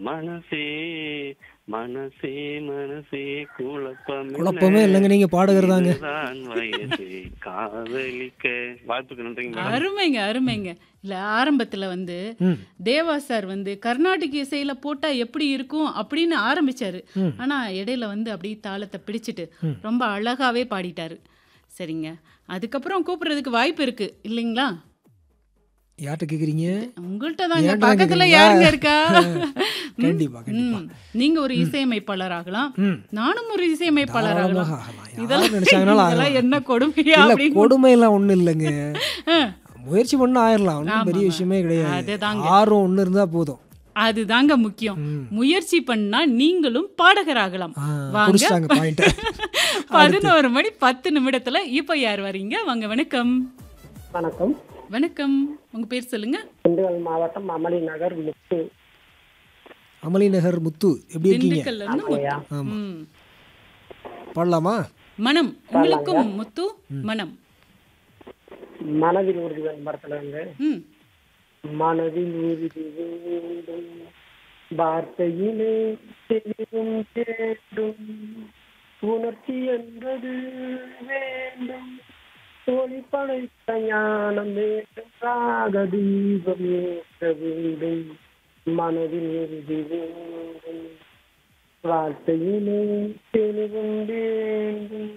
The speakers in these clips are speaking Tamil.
மனசே மனசே மனசே குழப்பமே இல்லைங்க, நீங்க பாடுகிறதாங்க. இதுதான் வயசு காதலிக்க. வாய்ப்புக்கு நன்றிங்க மேடம். அருமைங்க அருமைங்க. இல்ல ஆரம்பத்துல ம் தேவா சார் கர்நாடிக் இசையில போட்டா எப்படி இருக்கும் அப்படின்னு ஆரம்பிச்சாரு. ம் ஆனா இடையில அப்படியே தாளத்தை பிடிச்சிட்டு ம் ரொம்ப அழகாவே பாடிட்டாரு. சரிங்க. அதுக்கப்புறம் கூப்பிடுறதுக்கு வாய்ப்பு இருக்கு இல்லைங்களா? யார்கிட்ட கேட்குறீங்க? உங்கள்கிட்ட தாங்க. ஏன்டா பக்கத்துல கேட்குறீங்களா? யாருங்க இருக்கா? கண்டிப்பா கண்டிப்பா. நீங்க ஒரு இசையமைப்பாளர் ஆகலாம், ம் நானும் ஒரு இசையமைப்பாளர் தாராளமாக ஆகலாம். ஆகலாம், யார் இதெல்லாம் நினைச்சாங்கனாலும் இதெல்லாம் ஆகலாம். என்ன கொடுமையா இல்ல அப்படின்னு. கொடுமையெல்லாம் ஒன்றும் இல்லைங்க, ஆ, முயற்சி பண்ண ஆயிடலாம், ஒன்றும் பெரிய ஆமாங்க. விஷயமே கிடையாது. அதுதாங்க ஆர்வம் ஒன்று இருந்தால் போதும். அதுதாங்க முக்கியம். ம் முயற்சி பண்ணா நீங்களும் பாடகராகலாம். வாங்க. பிடிச்சிட்டாங்க பாயிண்ட். 11 மணி 10 நிமிடத்துல இப்ப யார் வரீங்க? வாங்க. வணக்கம். வணக்கம். வணக்கம். உங்க பேர் சொல்லுங்க. திண்டுக்கல் மாவட்டம் அமளி நகர் முத்து. அமளி நகர் முத்து, எப்படி இருக்கீங்க? திண்டுக்கல்ல இருந்து ஆமாய்யா. முத்து. ஆமா, ம். பாடலாமா? மனம். உங்களுக்கும் முத்து மனம். மனதில் உறுதி படத்துல இருந்து ம். மனதில் உறுதி வேண்டும், வார்த்தையிலே தெளிவும் வேண்டும், உணர்ச்சி என்பது வேண்டும், ஒளி படைத்த ஞானம் வேண்டும், ராக தீபம் ஏற்ற வேண்டும், மனதில் உறுதி வேண்டும், வார்த்தையிலே தெளிவும் வேண்டும்,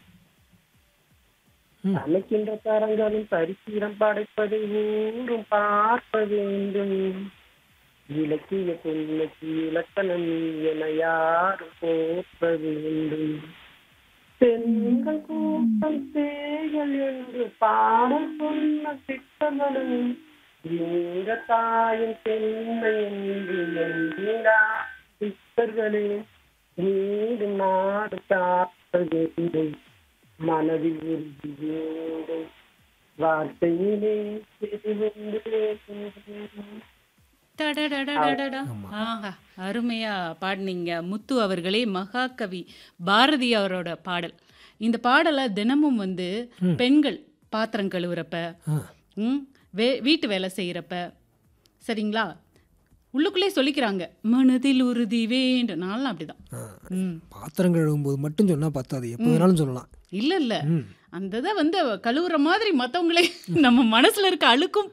ம் அமைக்கின்ற தரங்களும் சரித்திரம் படைப்பதை ஊரும் பார்க்க வேண்டும், இலக்கிய புன்னக்கு இலக்கணம் என யாரும் போற்ற வேண்டும், பெண்கள் கூட்டம் சேகள் என்று பாடல் சொன்ன திட்டங்களும் நீங்க தாயின் பெண்மை என்று எண்ணினா சித்தர்களே வீடு நாடு காக்க வேண்டும், மனதில் உறுதி வேண்டும், வார்த்தையிலே தெளிவும் வேண்டும். டடடடடடடா. ஆஹா, அருமையா பாடினீங்க முத்து அவர்களே. மகாகவி பாரதியாரோட பாடல். இந்த பாடலை தினமும் ம் பெண்கள் பாத்திரம் கழுவுறப்ப, ஆ ம், வீட்டு வேலை செய்யறப்ப, சரிங்களா, உள்ளுக்குள்ளே சொல்லிக்கிறாங்க மனதில் உறுதி வேண்டும். நான்லாம் அப்படிதான். ஆ. ம் பாத்திரம் கழுவும்போது மட்டும் சொன்னால் பத்தாது, எப்போ ம் வேணாலும் சொல்லலாம். இல்ல இல்ல ம் அந்த இதை கழுவுற மாதிரி மற்றவங்களே நம்ம மனசுல இருக்க அழுக்கும்